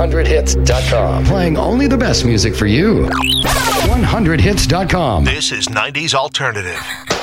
100hits.com. Playing only the best music for you. 100hits.com. This is 90s Alternative.